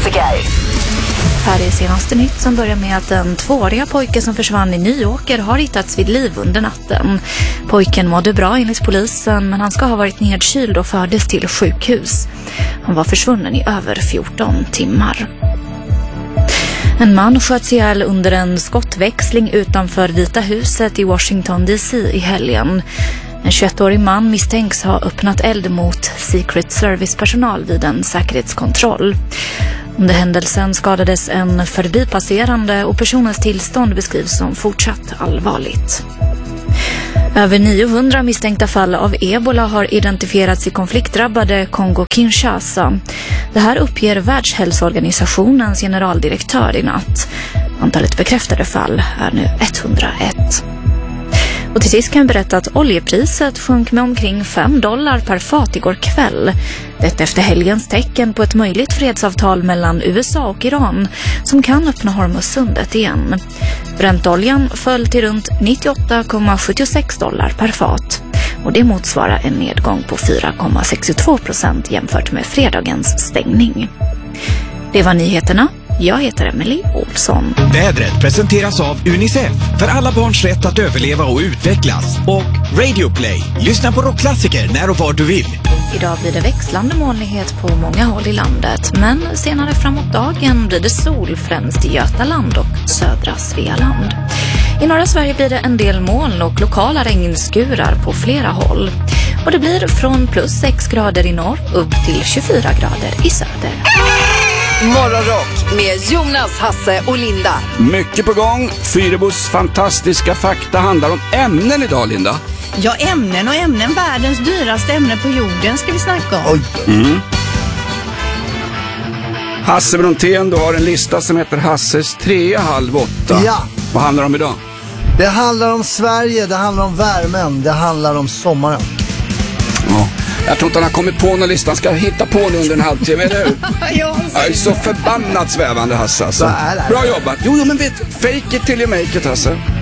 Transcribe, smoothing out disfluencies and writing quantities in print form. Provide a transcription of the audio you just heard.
klassiker. Här är senaste nytt som börjar med att en 2-åriga pojke som försvann i Nyåker har hittats vid liv under natten. Pojken mådde bra enligt polisen, men han ska ha varit nedkyld och fördes till sjukhus. Han var försvunnen i över 14 timmar. En man sköts ihjäl under en skottväxling utanför Vita huset i Washington DC i helgen. En 21-årig man misstänks ha öppnat eld mot Secret Service-personal vid en säkerhetskontroll. Under händelsen skadades en förbipasserande och personens tillstånd beskrivs som fortsatt allvarligt. Över 900 misstänkta fall av ebola har identifierats i konfliktdrabbade Kongo-Kinshasa. Det här uppger Världshälsoorganisationens generaldirektör i natt. Antalet bekräftade fall är nu 101. Och till sist kan jag berätta att oljepriset sjönk med omkring $5 per fat igår kväll. Detta efter helgens tecken på ett möjligt fredsavtal mellan USA och Iran som kan öppna Hormuzsundet igen. Brentoljan föll till runt $98,76 per fat. Och det motsvarar en nedgång på 4,62% jämfört med fredagens stängning. Det var nyheterna. Jag heter Emily Olsson. Vädret presenteras av UNICEF för alla barns rätt att överleva och utvecklas. Och Radio Play. Lyssna på rockklassiker när och var du vill. Idag blir det växlande molnighet på många håll i landet. Men senare framåt dagen blir det sol främst i Götaland och södra Svealand. I norra Sverige blir det en del moln och lokala regnskurar på flera håll. Och det blir från plus 6 grader i norr upp till 24 grader i söder. Morgonrock med Jonas, Hasse och Linda. Mycket på gång. Fyrebos fantastiska fakta handlar om ämnen idag, Linda. Ja, ämnen och ämnen. Världens dyraste ämne på jorden ska vi snacka om. Oj. Hasse Brontén, du har en lista som heter Hasses 3:30. Ja. Vad handlar det om idag? Det handlar om Sverige, det handlar om värmen, det handlar om sommaren. Ja. Jag tror inte han har kommit på någon lista. Han ska hitta på nu under en halvtimme, eller hur? Jag är så förbannat svävande, Hasse. Alltså. Bra jobbat. Jo, men vet, fake it till you make it, Hasse.